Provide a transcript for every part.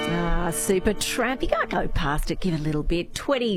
Super Tramp. You can't go past it. Give it a little bit.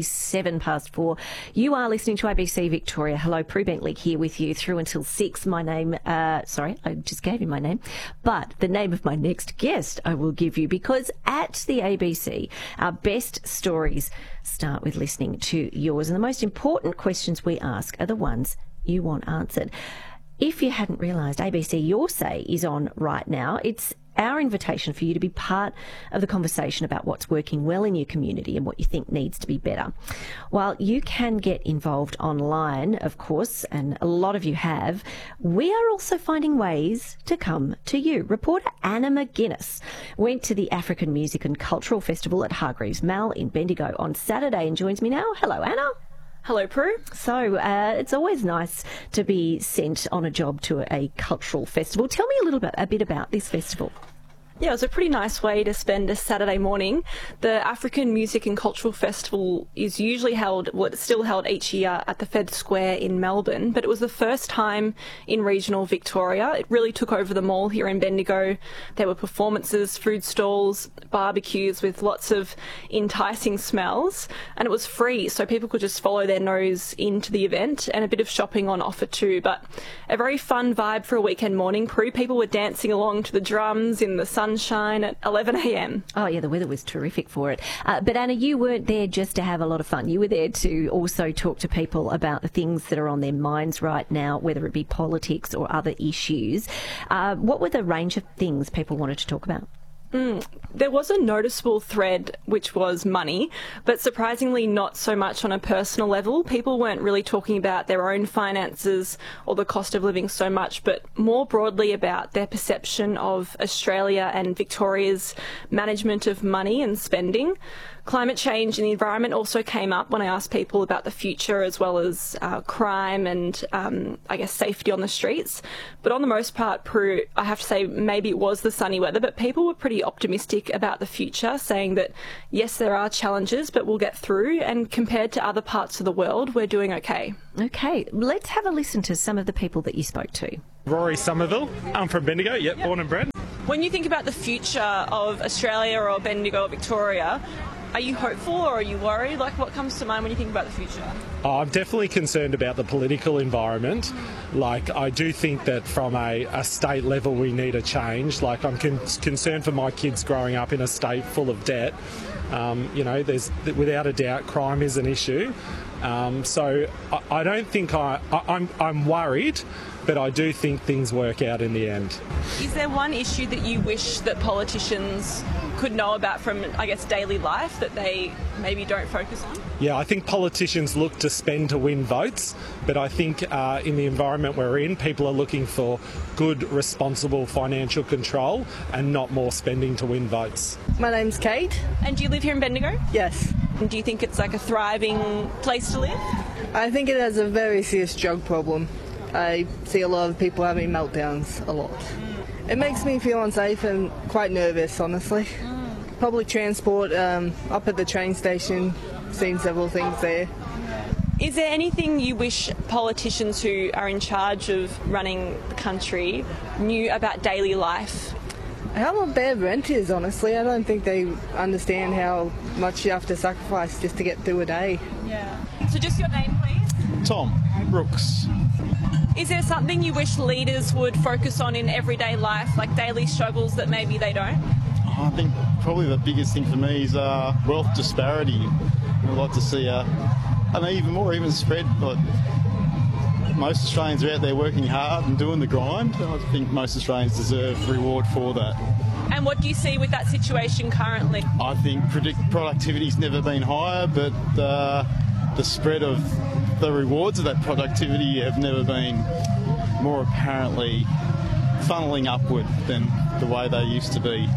4. You are listening to ABC Victoria. Hello, Prue Bentley here with you through until 6. My name, sorry, I just gave you my name. But the name of my next guest I will give you, because at the ABC, our best stories start with listening to yours. And the most important questions we ask are the ones you want answered. If you hadn't realised, ABC Your Say is on right now. It's our invitation for you to be part of the conversation about what's working well in your community and what you think needs to be better. While you can get involved online, of course, and a lot of you have, we are also finding ways to come to you. Reporter Anna McGuinness went to the African Music and Cultural Festival at Hargreaves Mall in Bendigo on Saturday and joins me now. Hello, Anna. Hello, Prue. So it's always nice to be sent on a job to a cultural festival. Tell me a bit about this festival. Yeah, it was a pretty nice way to spend a Saturday morning. The African Music and Cultural Festival is usually held, well, it's still held each year at the Fed Square in Melbourne, but it was the first time in regional Victoria. It really took over the mall here in Bendigo. There were performances, food stalls, barbecues with lots of enticing smells, and it was free, so people could just follow their nose into the event, and a bit of shopping on offer too. But a very fun vibe for a weekend morning, Prue. People were dancing along to the drums in the sunshine at 11 a.m. Oh, yeah, the weather was terrific for it. But Anna, you weren't there just to have a lot of fun. You were there to also talk to people about the things that are on their minds right now, whether it be politics or other issues. What were the range of things people wanted to talk about? There was a noticeable thread, which was money, but surprisingly not so much on a personal level. People weren't really talking about their own finances or the cost of living so much, but more broadly about their perception of Australia and Victoria's management of money and spending. Climate change and the environment also came up when I asked people about the future, as well as crime and, I guess, safety on the streets. But on the most part, Prue, I have to say maybe it was the sunny weather, but people were pretty optimistic about the future, saying that, yes, there are challenges, but we'll get through. And compared to other parts of the world, we're doing okay. Okay, let's have a listen to some of the people that you spoke to. Rory Somerville. I'm from Bendigo, yep. Born and bred. When you think about the future of Australia or Bendigo or Victoria, are you hopeful or are you worried? Like, what comes to mind when you think about the future? Oh, I'm definitely concerned about the political environment. Like, I do think that from a state level we need a change. Like, I'm concerned for my kids growing up in a state full of debt. There's without a doubt crime is an issue. So I don't think I'm worried, but I do think things work out in the end. Is there one issue that you wish that politicians could know about from, I guess, daily life that they maybe don't focus on? Yeah, I think politicians look to spend to win votes, but I think in the environment we're in, people are looking for good, responsible financial control and not more spending to win votes. My name's Kate. And do you live here in Bendigo? Yes. And do you think it's like a thriving place to live? I think it has a very serious drug problem. I see a lot of people having meltdowns a lot. It makes me feel unsafe and quite nervous, honestly. Public transport, up at the train station, seen several things there. Is there anything you wish politicians who are in charge of running the country knew about daily life? How bad rent is, honestly. I don't think they understand how much you have to sacrifice just to get through a day. Yeah. So just your name, please? Tom Brooks. Is there something you wish leaders would focus on in everyday life, like daily struggles that maybe they don't? I think probably the biggest thing for me is wealth disparity. I'd like to see an even spread. But most Australians are out there working hard and doing the grind. I think most Australians deserve reward for that. And what do you see with that situation currently? I think productivity's never been higher, but the spread of the rewards of that productivity have never been more apparently funneling upward than the way they used to be.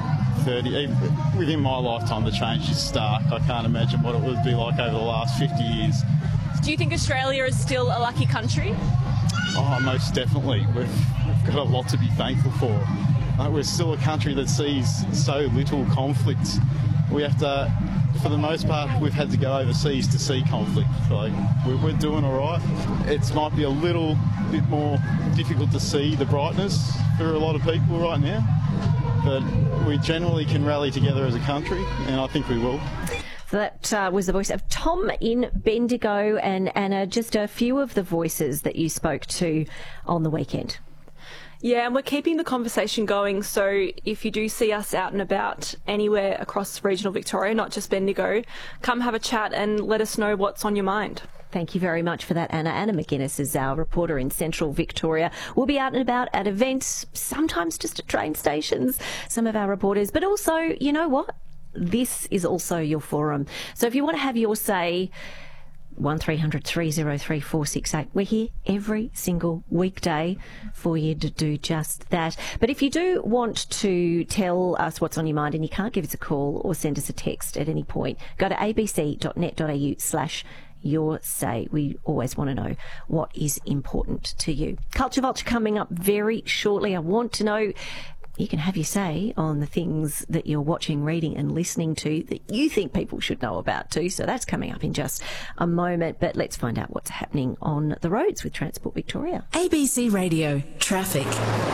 Within my lifetime, the change is stark. I can't imagine what it would be like over the last 50 years. Do you think Australia is still a lucky country? Oh, most definitely. We've got a lot to be thankful for. We're still a country that sees so little conflict. We have to, for the most part, we've had to go overseas to see conflict. Like, we're doing all right. It might be a little bit more difficult to see the brightness for a lot of people right now. but we generally can rally together as a country, and I think we will. So that was the voice of Tom in Bendigo, and Anna, just a few of the voices that you spoke to on the weekend. Yeah, and we're keeping the conversation going, so if you do see us out and about anywhere across regional Victoria, not just Bendigo, come have a chat and let us know what's on your mind. Thank you very much for that, Anna. Anna McGuinness is our reporter in Central Victoria. We'll be out and about at events, sometimes just at train stations, some of our reporters, but also, you know what? This is also your forum. So if you want to have your say, 1300 303 468. We're here every single weekday for you to do just that. But if you do want to tell us what's on your mind and you can't give us a call or send us a text at any point, go to abc.net.au/your say. We always want to know what is important to you. Culture Vulture coming up very shortly. I want to know, you can have your say on the things that you're watching, reading and listening to that you think people should know about too. So that's coming up in just a moment. But let's find out what's happening on the roads with Transport Victoria. ABC Radio Traffic.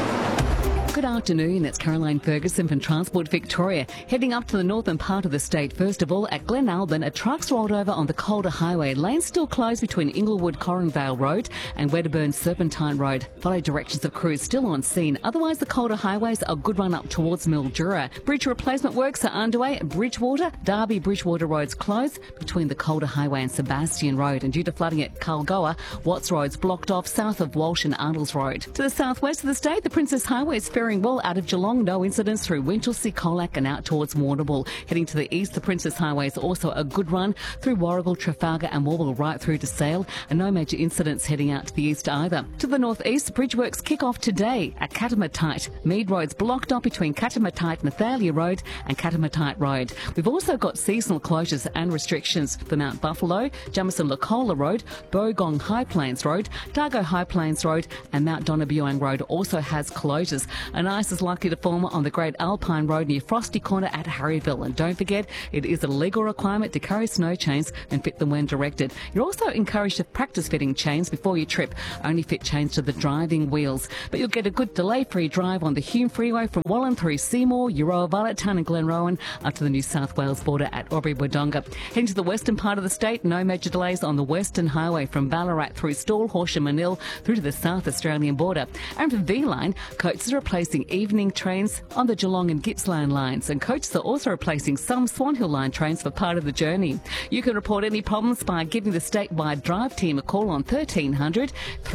Good afternoon, it's Caroline Ferguson from Transport Victoria. Heading up to the northern part of the state, first of all, at Glenalbyn, a truck's rolled over on the Calder Highway. Lanes still closed between Inglewood-Coronvale Road and Wedderburn-Serpentine Road. Follow directions of crews still on scene. Otherwise, the Calder Highways are a good run up towards Mildura. Bridge replacement works are underway at Bridgewater. Derby-Bridgewater Roads closed between the Calder Highway and Sebastian Road. And due to flooding at Kalgoa, Watts Road's blocked off south of Walsh and Arnold's Road. To the southwest of the state, the Princess Highway is faring well out of Geelong. No incidents through Winchelsea, Colac and out towards Warrnambool. Heading to the east, the Princess Highway is also a good run through Warragul, Trafalgar and Warrnambool right through to Sale, and no major incidents heading out to the east either. To the northeast, bridge works kick off today at Katamatite. Mead Road's blocked off between Katamatite, Nathalia Road and Katamatite Road. We've also got seasonal closures and restrictions for Mount Buffalo, Jamison-Lacola Road, Bogong High Plains Road, Dargo High Plains Road and Mount Donabuang Road also has closures. An ice is likely to form on the Great Alpine Road near Frosty Corner at Harryville. And don't forget, it is a legal requirement to carry snow chains and fit them when directed. You're also encouraged to practice fitting chains before you trip. Only fit chains to the driving wheels. But you'll get a good delay-free drive on the Hume Freeway from Wallan through Seymour, Euroa, Violettown and Glenrowan up to the New South Wales border at Albury-Wodonga. Heading to the western part of the state, no major delays on the Western Highway from Ballarat through Stawell, Horsham and Manil through to the South Australian border. And for V-Line, coaches are replacing evening trains on the Geelong and Gippsland lines, and coaches are also replacing some Swan Hill line trains for part of the journey. You can report any problems by giving the statewide drive team a call on 1300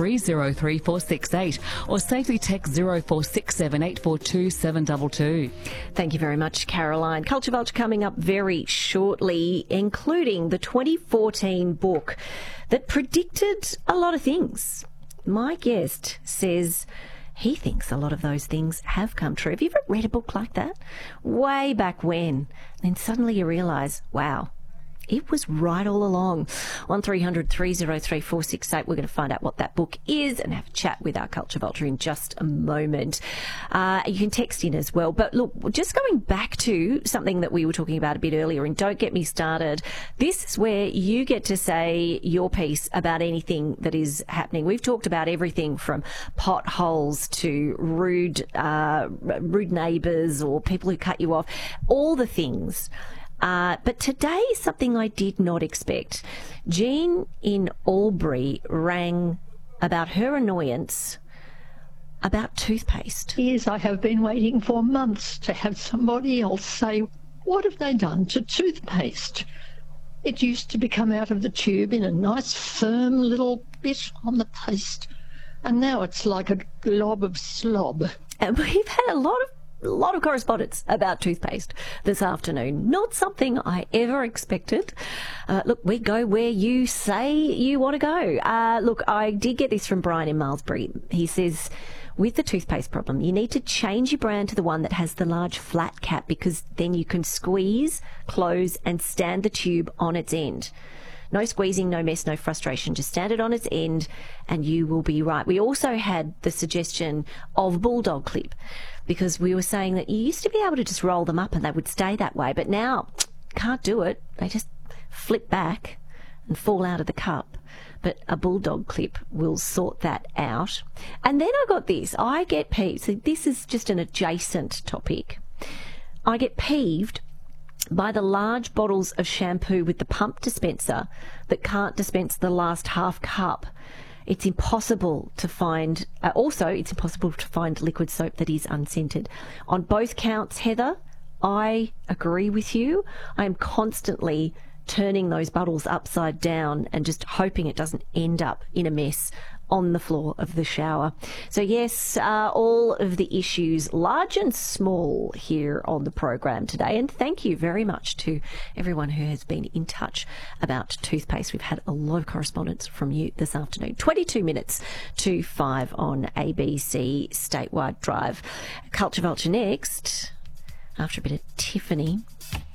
303 468 or safely text 0467 842 722. Thank you very much, Caroline. Culture Vulture coming up very shortly, including the 2014 book that predicted a lot of things. My guest says he thinks a lot of those things have come true. Have you ever read a book like that? Way back when. Then suddenly you realise, wow, it was right all along. 1300 303 468. We're going to find out what that book is and have a chat with our Culture Vulture in just a moment. You can text in as well. But look, just going back to something that we were talking about a bit earlier, and don't get me started, this is where you get to say your piece about anything that is happening. We've talked about everything from potholes to rude neighbours or people who cut you off, all the things. But today, something I did not expect. Jean in Albury rang about her annoyance about toothpaste. Yes, I have been waiting for months to have somebody else say, what have they done to toothpaste? It used to come out of the tube in a nice firm little bit on the paste, and now it's like a glob of slob. And we've had a lot of correspondence about toothpaste this afternoon. Not something I ever expected. Look, we go where you say you want to go. Look, I did get this from Brian in Malmesbury. He says, with the toothpaste problem, you need to change your brand to the one that has the large flat cap, because then you can squeeze, close and stand the tube on its end. No squeezing, no mess, no frustration. Just stand it on its end and you will be right. We also had the suggestion of Bulldog Clip, because we were saying that you used to be able to just roll them up and they would stay that way, but now can't do it. They just flip back and fall out of the cup. But a Bulldog Clip will sort that out. And then I got this. I get peeved. So this is just an adjacent topic. I get peeved by the large bottles of shampoo with the pump dispenser that can't dispense the last half cup. It's impossible to find, it's impossible to find liquid soap that is unscented. On both counts, Heather, I agree with you. I am constantly turning those bottles upside down and just hoping it doesn't end up in a mess on the floor of the shower. So yes, all of the issues, large and small, here on the program today. And thank you very much to everyone who has been in touch about toothpaste. We've had a lot of correspondence from you this afternoon. 22 minutes to 5 on ABC Statewide Drive. Culture Vulture next, after a bit of Tiffany.